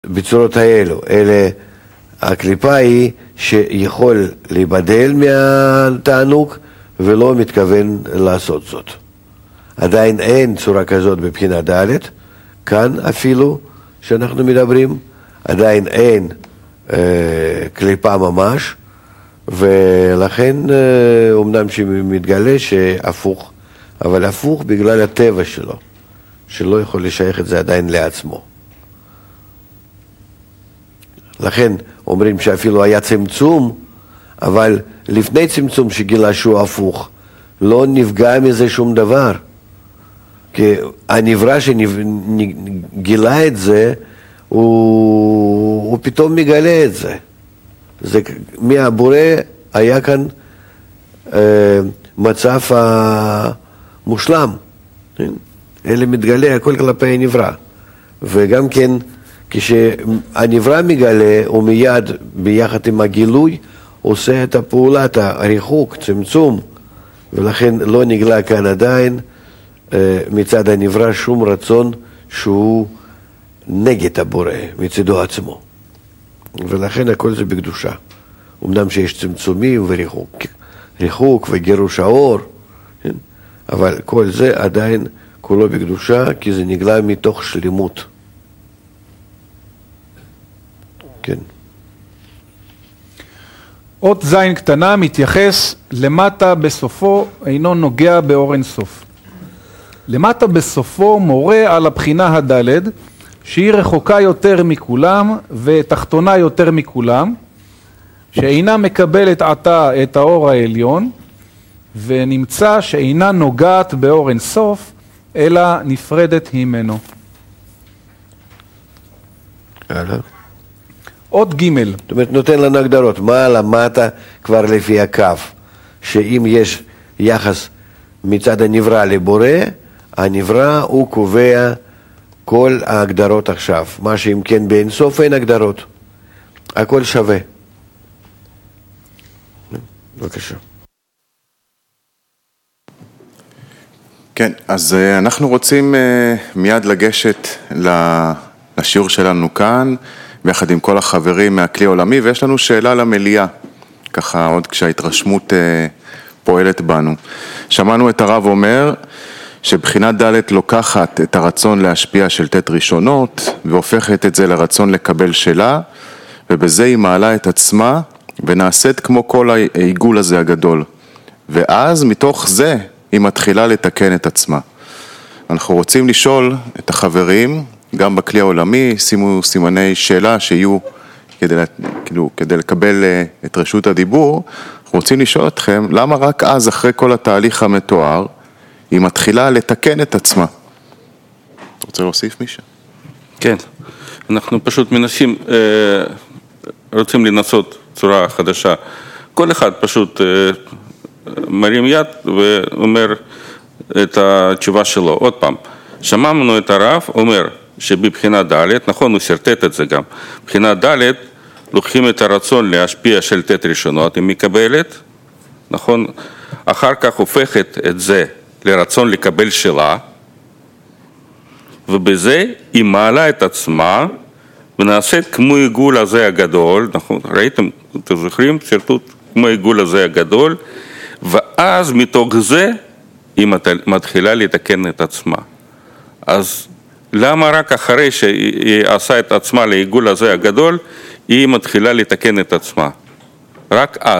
בצורות האלו, הקליפה היא שיכול להיבדל מהתענוג ולא מתכוון לעשות זאת. עדיין אין צורה כזאת בבחינה ד', כאן אפילו שאנחנו מדברים, עדיין אין קליפה ממש, ולכן אומנם שמתגלה שהפוך, אבל הפוך בגלל הטבע שלו, שלא יכול לשייך את זה עדיין לעצמו. לכן אומרים שאפילו היה צמצום, אבל לפני צמצום שגילה שהוא הפוך, לא נפגע מזה שום דבר. כי הנברא שגילה את זה, הוא פתאום מגלה את זה. מהבורא היה כאן מצב המושלם. אלה מתגלה הכל כלפי הנברא. וגם כן, כשהנברא מגלה, הוא מיד ביחד עם הגילוי, עושה את הפעולת הריחוק, צמצום, ולכן לא נגלה כאן עדיין מצד הנברא שום רצון שהוא נגד הבורא, מצדו עצמו. ולכן הכל זה בקדושה. אמנם שיש צמצומים וריחוק וגירוש האור, אבל כל זה עדיין כולו בקדושה, כי זה נגלה מתוך שלמות. כן. אות זין קטנה מתייחס למטה בסופו, אינו נוגע באור אין סוף. למטה בסופו מורה על הבחינה הדלת, שהיא רחוקה יותר מכולם ותחתונה יותר מכולם, שאינה מקבלת עתה את האור העליון, ונמצא שאינה נוגעת באור אין סוף, אלא נפרדת ממנו. עוד ג' זאת אומרת, נותן לנו הגדרות. מה למטה כבר לפי הקו? שאם יש יחס מצד הנברא לבורא, הנברא הוא קובע כל ההגדרות עכשיו. מה שאם כן באין סוף אין הגדרות. הכל שווה. בבקשה. כן, אז אנחנו רוצים מיד לגשת לשיעור שלנו כאן, ביחד עם כל החברים מהכלי העולמי, ויש לנו שאלה למליאה, ככה עוד כשההתרשמות פועלת בנו. שמענו את הרב אומר שבחינת ד' לוקחת את הרצון להשפיע של תת ראשונות, והופכת את זה לרצון לקבל שלה, ובזה היא מעלה את עצמה, ונעשית כמו כל העיגול הזה הגדול. ואז מתוך זה היא מתחילה לתקן את עצמה. אנחנו רוצים לשאול את החברים, גם בכלי העולמי, שימו סימני שאלה שיהיו כדי לקבל את רשות הדיבור. אנחנו רוצים לשאול אתכם, למה רק אז אחרי כל התהליך המתואר, היא מתחילה לתקן את עצמה? אתה רוצה להוסיף מישהו? כן, אנחנו פשוט מנסים, רוצים לנסות צורה חדשה. כל אחד פשוט מרים יד ואומר את התשובה שלו. עוד פעם, שמענו את הרב, אומר שבבחינה ד', נכון, הוא סרטט את זה גם, בבחינה ד' לוקחים את הרצון להשפיע של תת ראשונות, היא מקבלת, נכון, אחר כך הופכת את זה לרצון לקבל שלה, ובזה היא מעלה את עצמה, ונעשית כמו עיגול הזה הגדול, נכון, ראיתם, אתם זוכרים, סרטוט כמו עיגול הזה הגדול, ואז מתוך זה היא מתחילה לתקן את עצמה. אז למה רק אחרי שהיא עשה את עצמה לעיגול הזה הגדול, היא מתחילה לתקן את עצמה? רק אז.